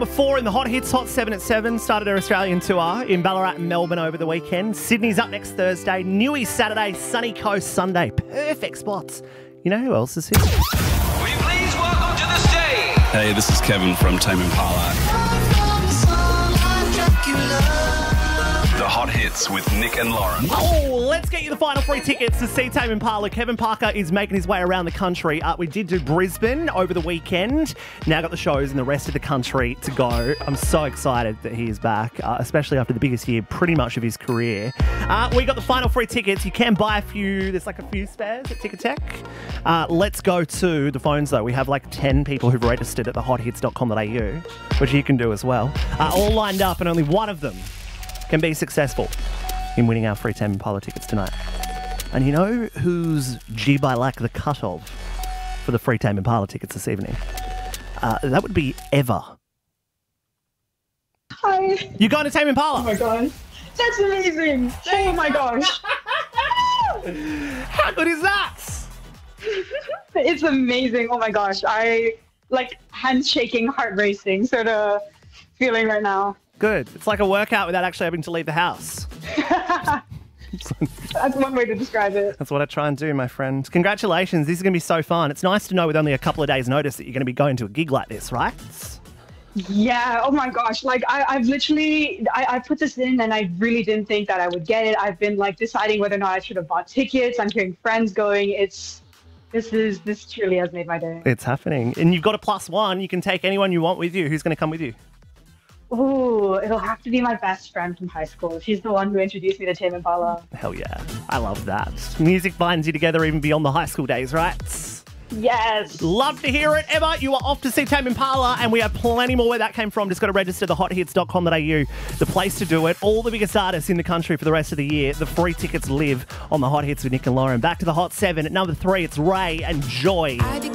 Before in the Hot Hits Hot 7 at 7, started our Australian tour in Ballarat and Melbourne over the weekend. Sydney's up next Thursday, Newey Saturday, Sunny Coast Sunday. Perfect spots. You know who else is here? Will you please welcome to the stage? Hey, this is Kevin from Tame Impala. The Hot Hits with Nick and Lauren. Oh, let's get you the final 3 tickets to see Tame Impala. Kevin Parker is making his way around the country. We did do Brisbane over the weekend. Now got the shows in the rest of the country to go. I'm so excited that he is back, especially after the biggest year pretty much of his career. We got the final 3 tickets. You can buy a few. There's like a few spares at Ticketek. Let's go to the phones though. We have like 10 people who've registered at thehothits.com.au, which you can do as well. All lined up, and only one of them can be successful in winning our free Tame Impala tickets tonight. And you know who's jib I like the cut of for the free Tame Impala tickets this evening? That would be Eva. Hi. You going to Tame Impala? Oh my gosh. That's amazing. Oh my gosh. How good is that? It's amazing. Oh my gosh. I like hands shaking, heart racing sort of feeling right now. Good. It's like a workout without actually having to leave the house. That's one way to describe it. That's what I try and do, my friend. Congratulations. This is going to be so fun. It's nice to know with only a couple of days' notice that you're going to be going to a gig like this, right? Yeah. Oh my gosh. Like I've literally, I put this in and I really didn't think that I would get it. I've been like deciding whether or not I should have bought tickets. I'm hearing friends going. This truly has made my day. It's happening. And you've got a +1. You can take anyone you want with you. Who's going to come with you? Ooh, it'll have to be my best friend from high school. She's the one who introduced me to Tame Impala. Hell yeah. I love that. Music binds you together even beyond the high school days, right? Yes. Love to hear it. Emma, you are off to see Tame Impala, and we have plenty more where that came from. Just got to register thehothits.com.au, the place to do it. All the biggest artists in the country for the rest of the year. The free tickets live on the Hot Hits with Nick and Lauren. Back to the Hot 7. At number 3, it's Ray and Joy.